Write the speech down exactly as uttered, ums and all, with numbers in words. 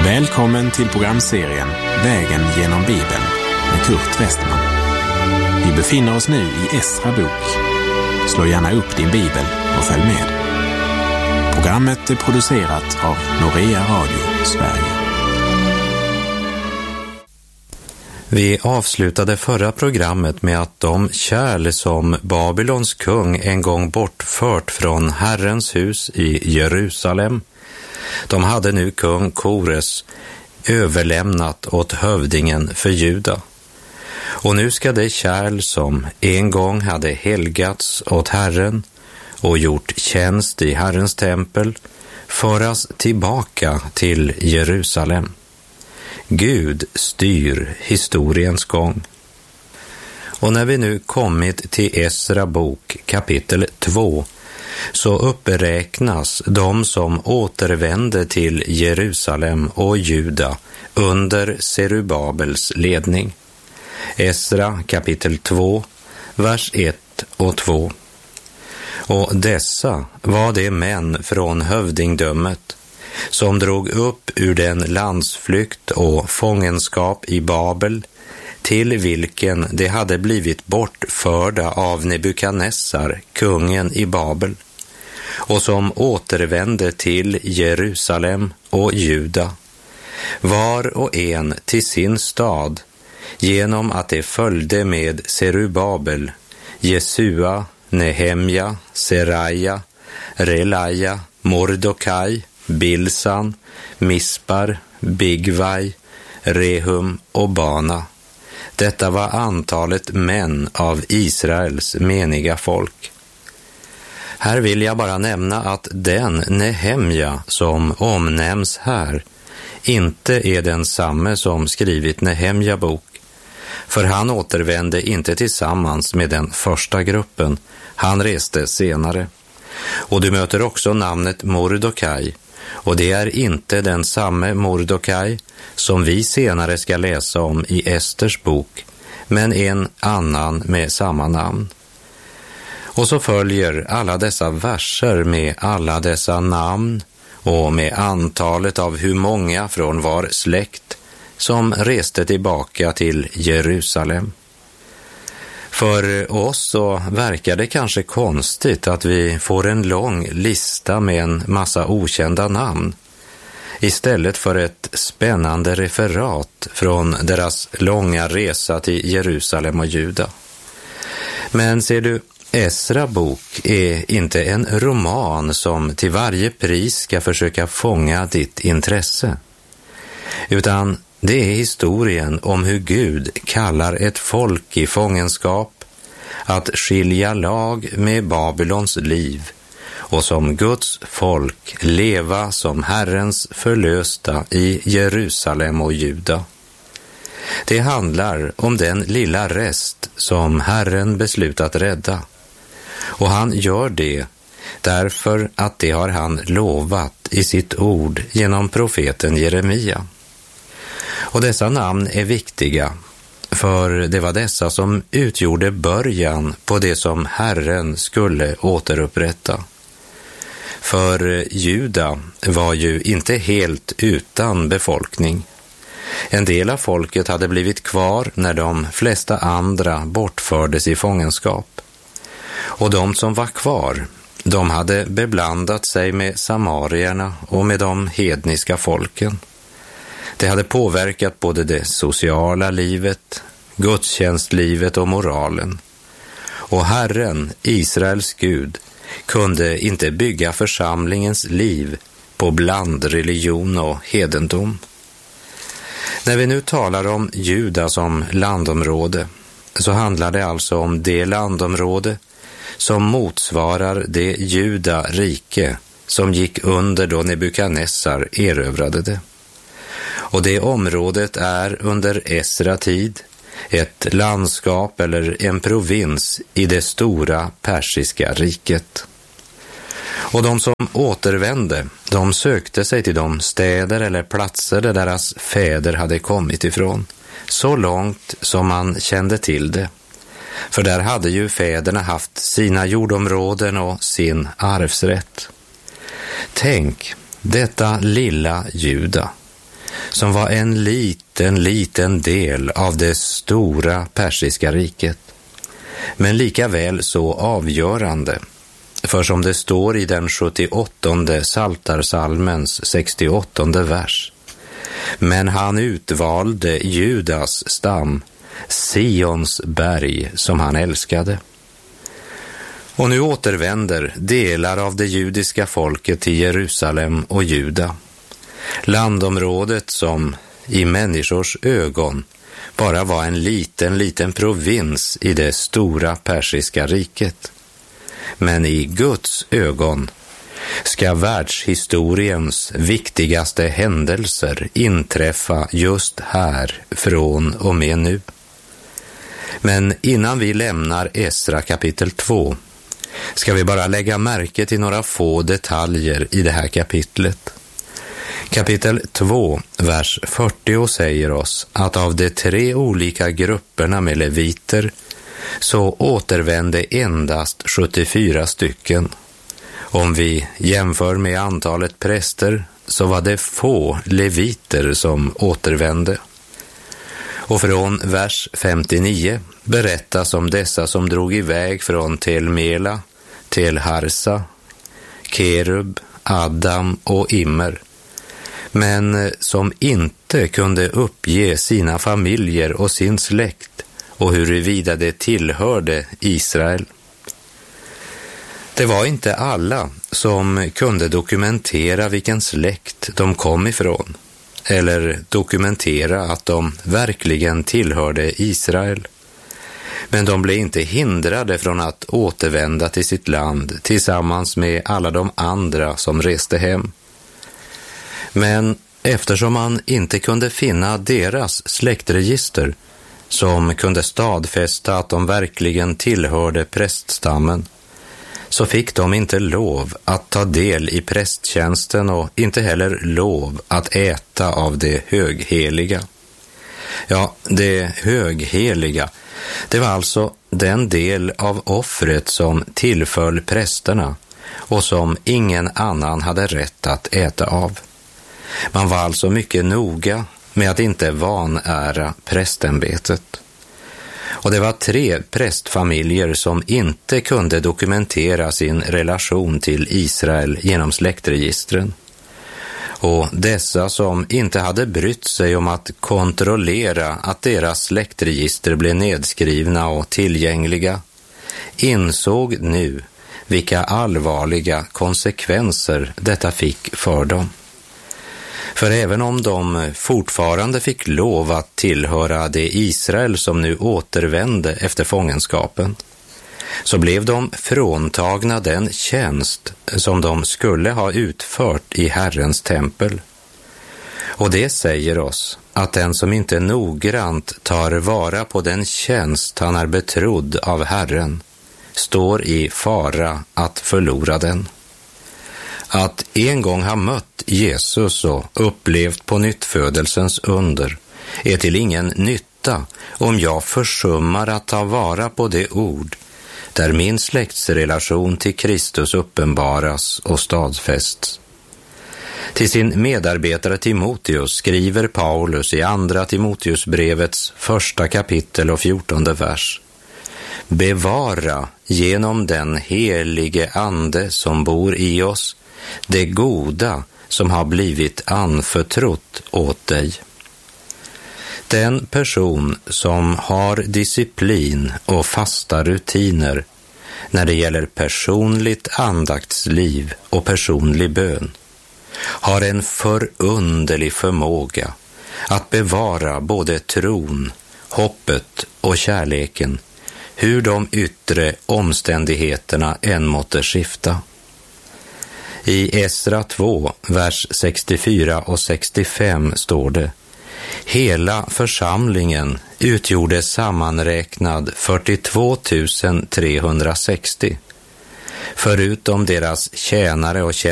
Välkommen till programserien Vägen genom Bibeln med Kurt Westman. Vi befinner oss nu i Esra bok. Slå gärna upp din bibel och följ med. Programmet är producerat av Norea Radio Sverige. Vi avslutade förra programmet med att de kärl som Babylons kung en gång bortfört från Herrens hus i Jerusalem, de hade nu kung Kores överlämnat åt hövdingen för Juda. Och nu ska det kärl som en gång hade helgats åt Herren och gjort tjänst i Herrens tempel föras tillbaka till Jerusalem. Gud styr historiens gång. Och när vi nu kommit till Esra bok kapitel två så uppräknas de som återvände till Jerusalem och Juda under Serubabels ledning. Esra kapitel två, vers ett och två. Och dessa var de män från hövdingdömet som drog upp ur den landsflykt och fångenskap i Babel till vilken de hade blivit bortförda av Nebukadnessar, kungen i Babel, och som återvände till Jerusalem och Juda, var och en till sin stad, genom att de följde med Serubabel, Jesua, Nehemja, Seraja, Relaja, Mordokaj, Bilsan, Mispar, Bigvaj, Rehum och Bana. Detta var antalet män av Israels meniga folk. Här vill jag bara nämna att den Nehemja som omnämns här inte är den samme som skrivit Nehemja bok, för han återvände inte tillsammans med den första gruppen, han reste senare. Och du möter också namnet Mordokaj, och det är inte den samme Mordokaj som vi senare ska läsa om i Esters bok, men en annan med samma namn. Och så följer alla dessa verser med alla dessa namn och med antalet av hur många från var släkt som reste tillbaka till Jerusalem. För oss så verkar det kanske konstigt att vi får en lång lista med en massa okända namn istället för ett spännande referat från deras långa resa till Jerusalem och Juda. Men ser du, Esra bok är inte en roman som till varje pris ska försöka fånga ditt intresse, utan det är historien om hur Gud kallar ett folk i fångenskap att skilja lag med Babylons liv och som Guds folk leva som Herrens förlösta i Jerusalem och Juda. Det handlar om den lilla rest som Herren beslutat rädda, och han gör det därför att det har han lovat i sitt ord genom profeten Jeremia. Och dessa namn är viktiga, för det var dessa som utgjorde början på det som Herren skulle återupprätta. För Juda var ju inte helt utan befolkning. En del av folket hade blivit kvar när de flesta andra bortfördes i fångenskap. Och de som var kvar, de hade beblandat sig med samarierna och med de hedniska folken. Det hade påverkat både det sociala livet, gudstjänstlivet och moralen. Och Herren, Israels Gud, kunde inte bygga församlingens liv på blandreligion och hedendom. När vi nu talar om Juda som landområde så handlar det alltså om det landområde som motsvarar det Juda rike som gick under då Nebukadnessar erövrade det. Och det området är under Esra tid ett landskap eller en provins i det stora persiska riket. Och de som återvände, de sökte sig till de städer eller platser där deras fäder hade kommit ifrån, så långt som man kände till det. För där hade ju fäderna haft sina jordområden och sin arvsrätt. Tänk, detta lilla Juda, som var en liten, liten del av det stora persiska riket, men lika väl så avgörande. För som det står i den sjuttioåttonde Psaltarpsalmens sextioåttonde vers: men han utvalde Judas stam, Sions berg som han älskade. Och nu återvänder delar av det judiska folket till Jerusalem och Juda, landområdet som i människors ögon bara var en liten, liten provins i det stora persiska riket. Men i Guds ögon ska världshistoriens viktigaste händelser inträffa just här från och med nu. Men innan vi lämnar Esra kapitel två ska vi bara lägga märke till några få detaljer i det här kapitlet. Kapitel två, vers fyrtio säger oss att av de tre olika grupperna med leviter så återvände endast sjuttiofyra stycken. Om vi jämför med antalet präster så var det få leviter som återvände. Och från vers femtionio berättas om dessa som drog iväg från Tel Mela till Harsa, Kerub, Adam och Immer, men som inte kunde uppge sina familjer och sin släkt och huruvida det tillhörde Israel. Det var inte alla som kunde dokumentera vilken släkt de kom ifrån eller dokumentera att de verkligen tillhörde Israel. Men de blev inte hindrade från att återvända till sitt land tillsammans med alla de andra som reste hem. Men eftersom man inte kunde finna deras släktregister som kunde stadfästa att de verkligen tillhörde präststammen, så fick de inte lov att ta del i prästtjänsten och inte heller lov att äta av det högheliga. Ja, det högheliga, det var alltså den del av offret som tillföll prästerna och som ingen annan hade rätt att äta av. Man var alltså mycket noga med att inte vanära prästämbetet. Och det var tre prästfamiljer som inte kunde dokumentera sin relation till Israel genom släktregistren. Och dessa som inte hade brytt sig om att kontrollera att deras släktregister blev nedskrivna och tillgängliga, insåg nu vilka allvarliga konsekvenser detta fick för dem. För även om de fortfarande fick lov att tillhöra det Israel som nu återvände efter fångenskapen, så blev de fråntagna den tjänst som de skulle ha utfört i Herrens tempel. Och det säger oss att den som inte noggrant tar vara på den tjänst han är betrodd av Herren står i fara att förlora den. Att en gång ha mött Jesus och upplevt på nyttfödelsens under är till ingen nytta om jag försummar att ta vara på det ord där min släktsrelation till Kristus uppenbaras och stadfästs. Till sin medarbetare Timoteus skriver Paulus i andra Timoteusbrevets första kapitel och fjortonde vers: bevara genom den helige ande som bor i oss det goda som har blivit anförtrott åt dig. Den person som har disciplin och fasta rutiner när det gäller personligt andaktsliv och personlig bön har en förunderlig förmåga att bevara både tron, hoppet och kärleken, hur de yttre omständigheterna än måtte skifta. I Esra två, vers sextiofyra och sextiofem står det: hela församlingen utgjorde sammanräknad fyrtiotvå tusen trehundrasextio, förutom deras tjänare och tjänare